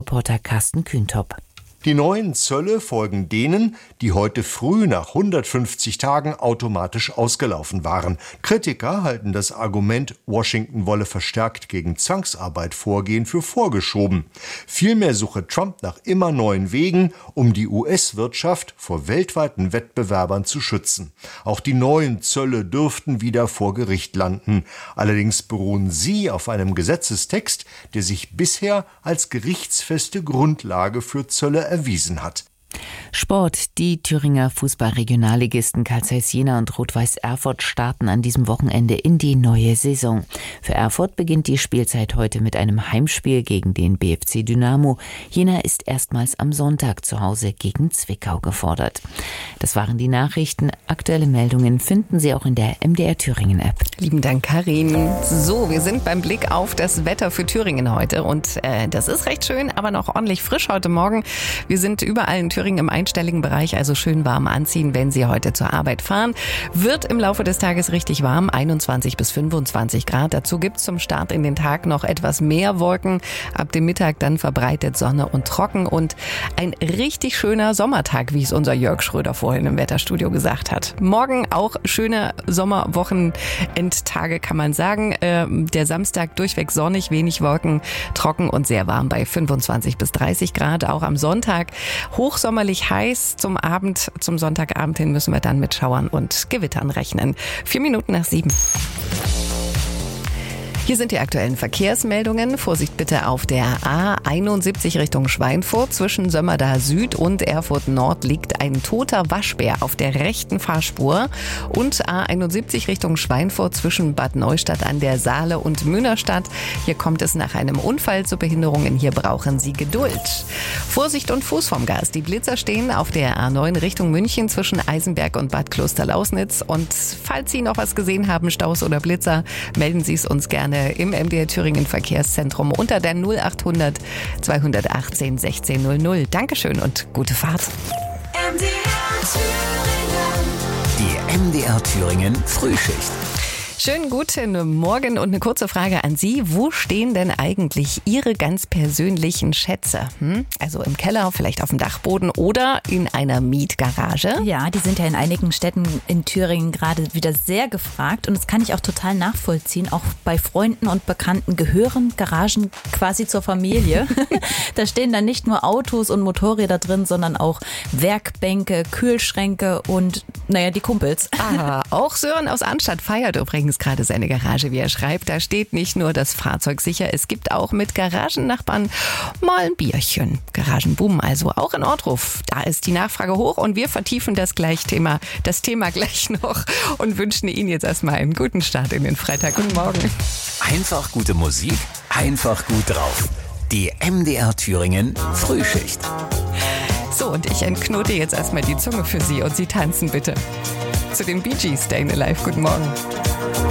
Reporter Carsten Kühntop. Die neuen Zölle folgen denen, die heute früh nach 150 Tagen automatisch ausgelaufen waren. Kritiker halten das Argument, Washington wolle verstärkt gegen Zwangsarbeit vorgehen, für vorgeschoben. Vielmehr suche Trump nach immer neuen Wegen, um die US-Wirtschaft vor weltweiten Wettbewerbern zu schützen. Auch die neuen Zölle dürften wieder vor Gericht landen. Allerdings beruhen sie auf einem Gesetzestext, der sich bisher als gerichtsfeste Grundlage für Zölle erwiesen hat. Sport. Die Thüringer Fußball-Regionalligisten Carl Zeiss Jena und Rot-Weiß Erfurt starten an diesem Wochenende in die neue Saison. Für Erfurt beginnt die Spielzeit heute mit einem Heimspiel gegen den BFC Dynamo. Jena ist erstmals am Sonntag zu Hause gegen Zwickau gefordert. Das waren die Nachrichten. Aktuelle Meldungen finden Sie auch in der MDR Thüringen App. Lieben Dank, Karin. So, wir sind beim Blick auf das Wetter für Thüringen heute. Und das ist recht schön, aber noch ordentlich frisch heute Morgen. Wir sind überall in Thüringen im einstelligen Bereich, also schön warm anziehen, wenn Sie heute zur Arbeit fahren. Wird im Laufe des Tages richtig warm, 21 bis 25 Grad. Dazu gibt's zum Start in den Tag noch etwas mehr Wolken. Ab dem Mittag dann verbreitet Sonne und trocken und ein richtig schöner Sommertag, wie es unser Jörg Schröder vorhin im Wetterstudio gesagt hat. Morgen auch schöne Sommerwochenendtage, kann man sagen. Der Samstag durchweg sonnig, wenig Wolken, trocken und sehr warm bei 25 bis 30 Grad. Auch am Sonntag hochsommerlich heiß. Zum Sonntagabend hin müssen wir dann mit Schauern und Gewittern rechnen. 7:04. Hier sind die aktuellen Verkehrsmeldungen. Vorsicht bitte auf der A71 Richtung Schweinfurt. Zwischen Sömmerda Süd und Erfurt Nord liegt ein toter Waschbär auf der rechten Fahrspur. Und A71 Richtung Schweinfurt zwischen Bad Neustadt an der Saale und Mühnerstadt. Hier kommt es nach einem Unfall zu Behinderungen. Hier brauchen Sie Geduld. Vorsicht und Fuß vom Gas. Die Blitzer stehen auf der A9 Richtung München zwischen Eisenberg und Bad Klosterlausnitz. Und falls Sie noch was gesehen haben, Staus oder Blitzer, melden Sie es uns gerne im MDR Thüringen Verkehrszentrum unter der 0800 218 1600. Dankeschön und gute Fahrt. Die MDR Thüringen Frühschicht. Schönen guten Morgen und eine kurze Frage an Sie. Wo stehen denn eigentlich Ihre ganz persönlichen Schätze? Also im Keller, vielleicht auf dem Dachboden oder in einer Mietgarage? Ja, die sind ja in einigen Städten in Thüringen gerade wieder sehr gefragt und das kann ich auch total nachvollziehen. Auch bei Freunden und Bekannten gehören Garagen quasi zur Familie. Da stehen dann nicht nur Autos und Motorräder drin, sondern auch Werkbänke, Kühlschränke und die Kumpels. Ah, auch Sören aus Arnstadt feiert übrigens gerade seine Garage, wie er schreibt. Da steht nicht nur das Fahrzeug sicher, es gibt auch mit Garagennachbarn mal ein Bierchen. Garagenboom also auch in Ortruf. Da ist die Nachfrage hoch und wir vertiefen das Thema gleich noch und wünschen Ihnen jetzt erstmal einen guten Start in den Freitag. Guten Morgen. Einfach gute Musik, einfach gut drauf. Die MDR Thüringen Frühschicht. So, und ich entknote jetzt erstmal die Zunge für Sie und Sie tanzen bitte zu den Bee Gees, Stayin' Alive. Guten Morgen.